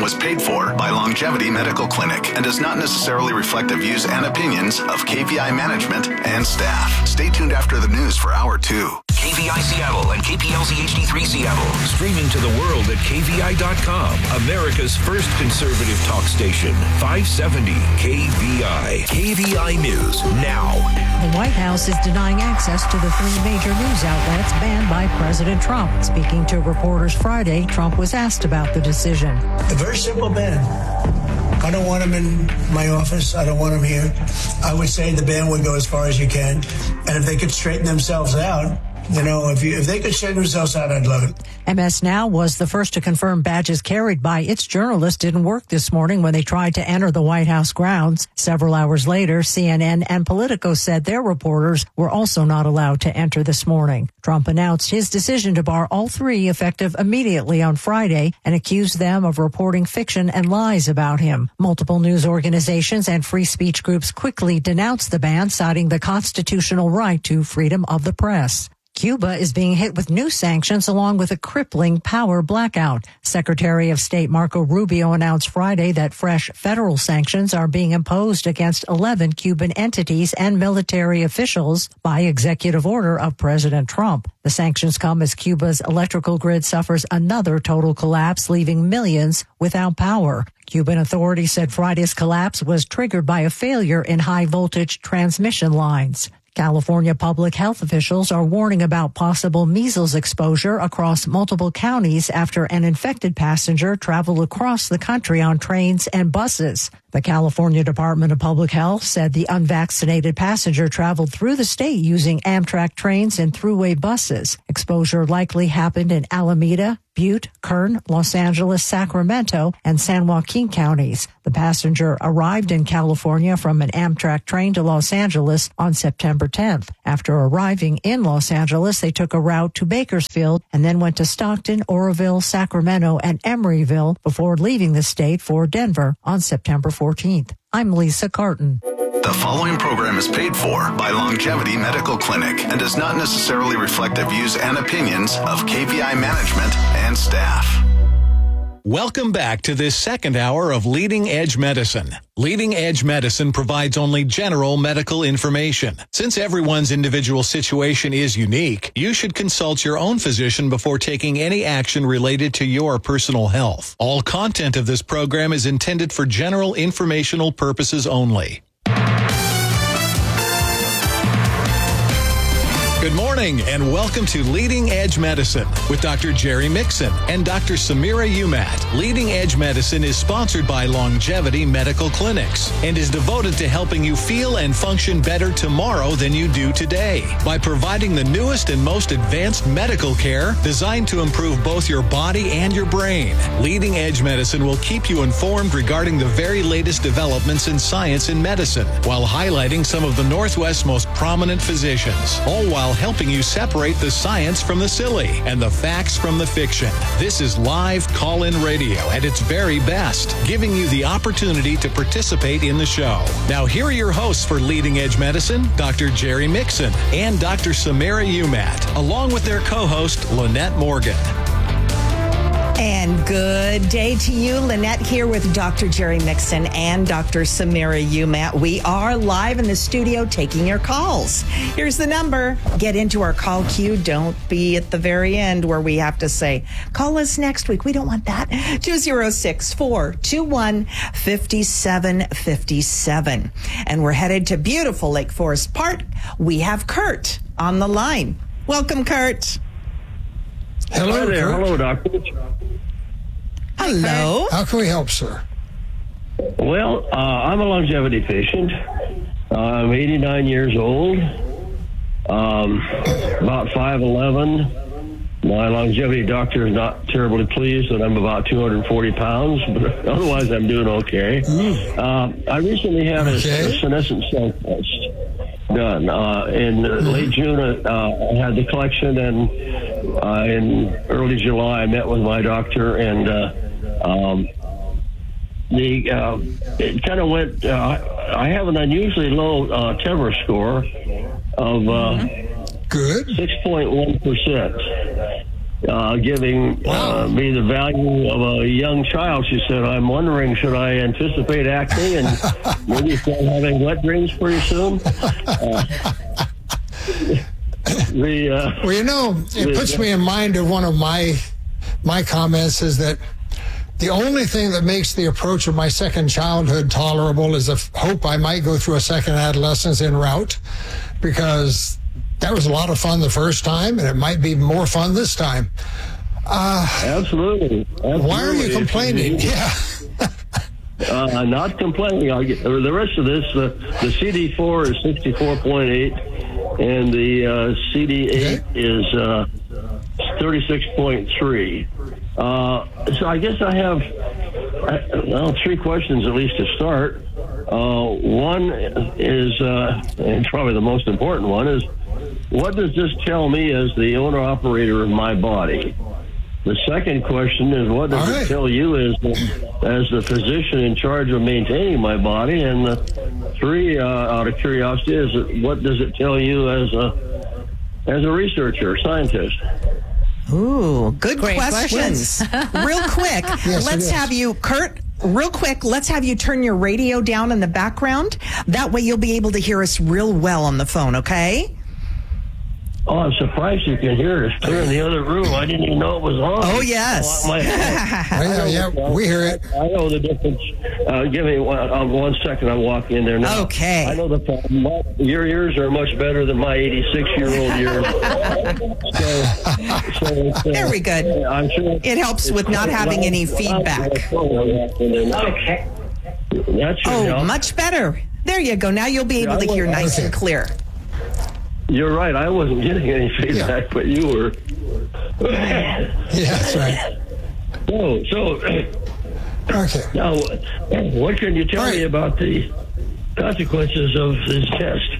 is paid for by Longevity Medical Clinic and does not necessarily reflect the views and opinions of KVI management and staff. Stay tuned after the news for Hour 2. KVI Seattle and KPLZ HD3 Seattle. Streaming to the world at KVI.com. America's first conservative talk station. 570 KVI. KVI News now. The White House is denying access to the three major news outlets banned by President Trump. Speaking to reporters Friday, Trump was asked about the decision. A very simple ban. I don't want him in my office. I don't want him here. I would say the ban would go as far as you can. And if they could straighten themselves out, if they could straighten themselves out, I'd love it. MS Now was the first to confirm badges carried by its journalists didn't work this morning when they tried to enter the White House grounds. Several hours later, CNN and Politico said their reporters were also not allowed to enter this morning. Trump announced his decision to bar all three effective immediately on Friday and accused them of reporting fiction and lies about him. Multiple news organizations and free speech groups quickly denounced the ban, citing the constitutional right to freedom of the press. Cuba is being hit with new sanctions along with a crippling power blackout. Secretary of State Marco Rubio announced Friday that fresh federal sanctions are being imposed against 11 Cuban entities and military officials by executive order of President Trump. The sanctions come as Cuba's electrical grid suffers another total collapse, leaving millions without power. Cuban authorities said Friday's collapse was triggered by a failure in high-voltage transmission lines. California public health officials are warning about possible measles exposure across multiple counties after an infected passenger traveled across the country on trains and buses. The California Department of Public Health said the unvaccinated passenger traveled through the state using Amtrak trains and thruway buses. Exposure likely happened in Alameda, Butte, Kern, Los Angeles, Sacramento, and San Joaquin counties. The passenger arrived in California from an Amtrak train to Los Angeles on September 10th. After arriving in Los Angeles, they took a route to Bakersfield and then went to Stockton, Oroville, Sacramento, and Emeryville before leaving the state for Denver on September 14th. I'm Lisa Carton. The following program is paid for by Longevity Medical Clinic and does not necessarily reflect the views and opinions of KVI management and staff. Welcome back to this second hour of Leading Edge Medicine. Leading Edge Medicine provides only general medical information. Since everyone's individual situation is unique, you should consult your own physician before taking any action related to your personal health. All content of this program is intended for general informational purposes only. Good morning and welcome to Leading Edge Medicine with Dr. Jerry Mixon and Dr. Samira Umat. Leading Edge Medicine is sponsored by Longevity Medical Clinics and is devoted to helping you feel and function better tomorrow than you do today by providing the newest and most advanced medical care designed to improve both your body and your brain. Leading Edge Medicine will keep you informed regarding the very latest developments in science and medicine while highlighting some of the Northwest's most prominent physicians, all while helping you separate the science from the silly and the facts from the fiction. This is live call-in radio at its very best, giving you the opportunity to participate in the show. Now, here are your hosts for Leading Edge Medicine, Dr. Jerry Mixon and Dr. Samira Umat, along with their co-host, Lynette Morgan. And good day to you. Lynette here with Dr. Jerry Mixon and Dr. Samira Umat. We are live in the studio taking your calls. Here's the number. Get into our call queue. Don't be at the very end where we have to say, call us next week. We don't want that. 206-421-5757. And we're headed to beautiful Lake Forest Park. We have Kurt on the line. Welcome, Kurt. Hello there. Kurt. Hello, doctor. Hello. How can we help, sir? Well, I'm a longevity patient. I'm 89 years old, about 5'11". My longevity doctor is not terribly pleased that I'm about 240 pounds, but otherwise I'm doing okay. I recently had a senescent cell test done. In late June, I had the collection, and in early July, I met with my doctor, and it kind of went. I have an unusually low TEVR score of 6.1%. giving me the value of a young child. She said, I'm wondering, should I anticipate acne and maybe start having wet dreams pretty soon? Well, you know, it puts me in mind of one of my comments is that the only thing that makes the approach of my second childhood tolerable is the hope I might go through a second adolescence en route, because that was a lot of fun the first time, and it might be more fun this time. Absolutely. Why are you complaining? Yeah. Not complaining. The rest of this, the CD4 is 64.8, and the CD8 is 36.3. So I guess I have, three questions at least to start. One is, and probably the most important one, is what does this tell me as the owner-operator of my body? The second question is, what does it tell you as the physician in charge of maintaining my body? And the three, out of curiosity, is what does it tell you as a researcher, scientist? Ooh, good questions. Real quick, let's have you, Kurt, real quick, let's have you turn your radio down in the background. That way you'll be able to hear us real well on the phone, okay? Oh, I'm surprised you can hear it. It's clear in the other room. I didn't even know it was on. Oh, yes. We hear it. I know the difference. Give me 1 second. I'm walking in there now. Okay. I know the problem. Your ears are much better than my 86-year-old ears. Very good. I'm sure it helps with not having any feedback. Okay. That should help. Much better. There you go. Now you'll be able to hear nice and clear. You're right. I wasn't getting any feedback, but you were. Yeah, that's right. So. Okay. Now, what can you tell me about the consequences of this test?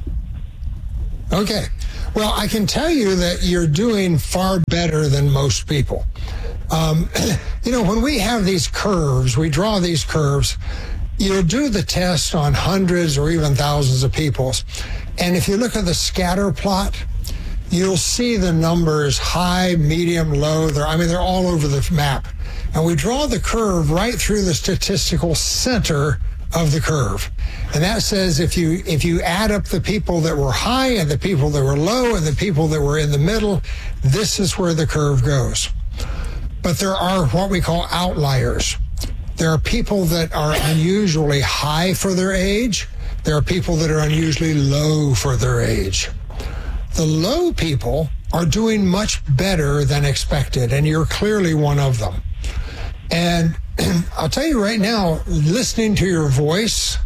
Okay. Well, I can tell you that you're doing far better than most people. You know, when we have these curves, we draw these curves, you'll do the test on hundreds or even thousands of people. And if you look at the scatter plot, you'll see the numbers high, medium, low. They're all over the map. And we draw the curve right through the statistical center of the curve. And that says if you add up the people that were high and the people that were low and the people that were in the middle, this is where the curve goes. But there are what we call outliers. There are people that are unusually high for their age. There are people that are unusually low for their age. The low people are doing much better than expected, and you're clearly one of them. And I'll tell you right now, listening to your voice,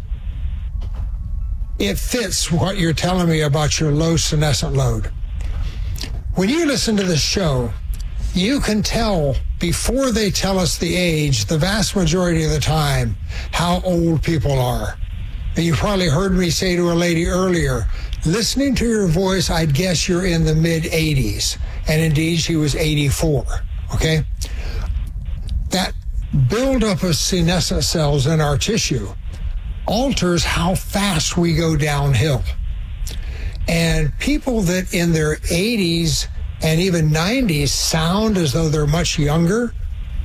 it fits what you're telling me about your low senescent load. When you listen to the show, you can tell before they tell us the age, the vast majority of the time, how old people are. And you probably heard me say to a lady earlier, listening to your voice, I'd guess you're in the mid-80s. And indeed, she was 84, okay? That buildup of senescent cells in our tissue alters how fast we go downhill. And people that in their 80s and even 90s sound as though they're much younger,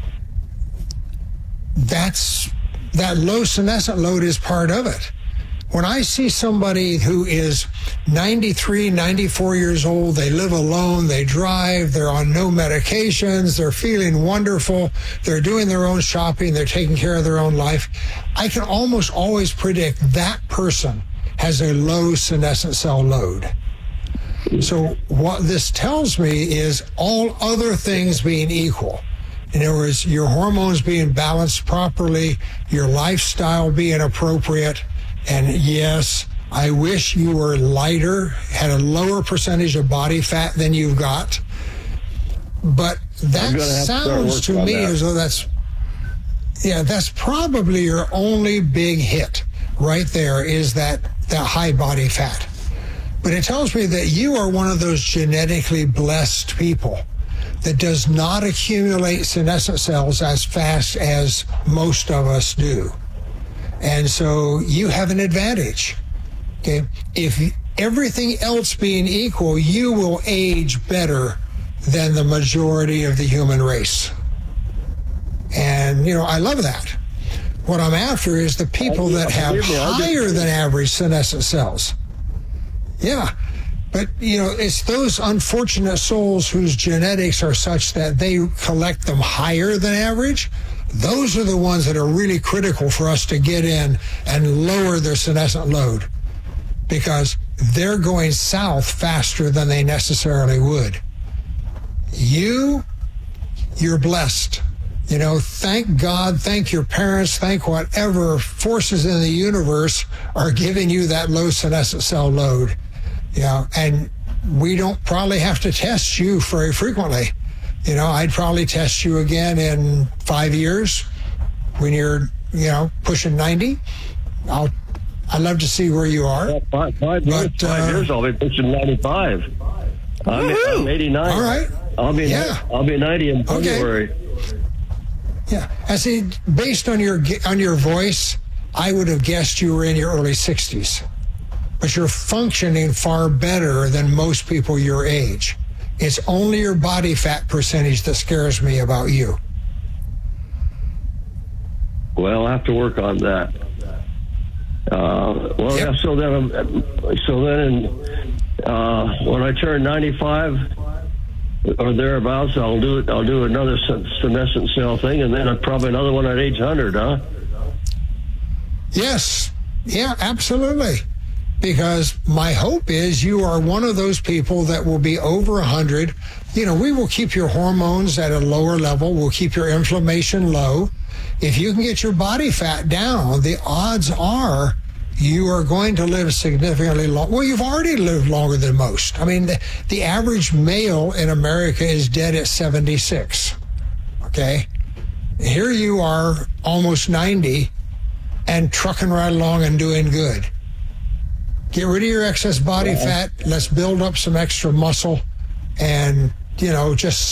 that low senescent load is part of it. When I see somebody who is 93, 94 years old, they live alone, they drive, they're on no medications, they're feeling wonderful, they're doing their own shopping, they're taking care of their own life, I can almost always predict that person has a low senescent cell load. So what this tells me is all other things being equal. In other words, your hormones being balanced properly, your lifestyle being appropriate, and yes, I wish you were lighter, had a lower percentage of body fat than you've got. But that sounds to me as though that's probably your only big hit right there, is that high body fat. But it tells me that you are one of those genetically blessed people that does not accumulate senescent cells as fast as most of us do. And so you have an advantage. Okay? If everything else being equal, you will age better than the majority of the human race. And, I love that. What I'm after is the people that have higher than average senescent cells. Yeah. But, it's those unfortunate souls whose genetics are such that they collect them higher than average. Those are the ones that are really critical for us to get in and lower their senescent load, because they're going south faster than they necessarily would. You're blessed. Thank God, thank your parents, thank whatever forces in the universe are giving you that low senescent cell load. And we don't probably have to test you very frequently. I'd probably test you again in 5 years when you're, pushing 90. I'd love to see where you are. Yeah, 5 years, I'll be pushing 95. I'm 89. All right. I'll be 90 in February. Yeah. I see, based on your voice, I would have guessed you were in your early 60s. But you're functioning far better than most people your age. It's only your body fat percentage that scares me about you. Well, I'll have to work on that. Yep. So then when I turn 95 or thereabouts, I'll do another senescent cell thing, and then probably another one at age 100, huh? Yes. Yeah, absolutely. Because my hope is you are one of those people that will be over 100. We will keep your hormones at a lower level. We'll keep your inflammation low. If you can get your body fat down, the odds are you are going to live significantly long. Well, you've already lived longer than most. I mean, the average male in America is dead at 76. Okay? Here you are, almost 90, and trucking right along and doing good. Get rid of your excess body fat. Let's build up some extra muscle and, just